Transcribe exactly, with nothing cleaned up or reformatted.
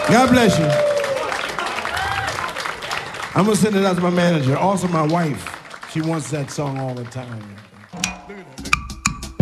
God bless you. I'm gonna send it out to my manager. Also my wife. She wants that song all the time.